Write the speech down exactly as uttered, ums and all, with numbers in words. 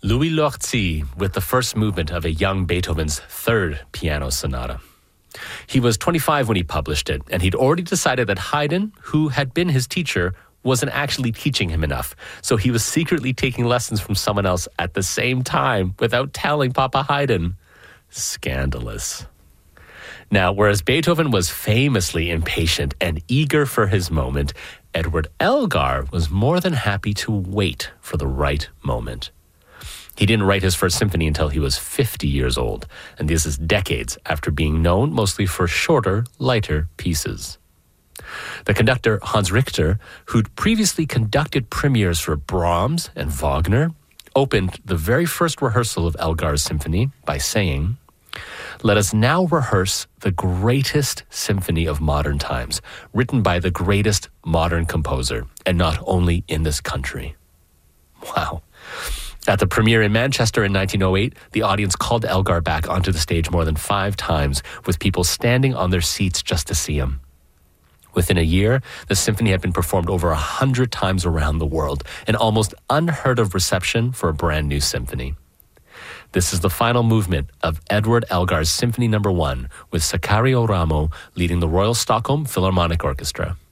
Louis Lortie with the first movement of a young Beethoven's third piano sonata. He was twenty-five when he published it, and he'd already decided that Haydn, who had been his teacher, wasn't actually teaching him enough. So he was secretly taking lessons from someone else at the same time without telling Papa Haydn. Scandalous. Now, whereas Beethoven was famously impatient and eager for his moment, Edward Elgar was more than happy to wait for the right moment. He didn't write his first symphony until he was fifty years old, and this is decades after being known mostly for shorter, lighter pieces. The conductor Hans Richter, who'd previously conducted premieres for Brahms and Wagner, opened the very first rehearsal of Elgar's symphony by saying, "Let us now rehearse the greatest symphony of modern times, written by the greatest modern composer, and not only in this country." Wow. At the premiere in Manchester in nineteen oh eight, the audience called Elgar back onto the stage more than five times, with people standing on their seats just to see him. Within a year, the symphony had been performed over a hundred times around the world, an almost unheard of reception for a brand new symphony. This is the final movement of Edward Elgar's Symphony Number One, with Sakario Ramo leading the Royal Stockholm Philharmonic Orchestra.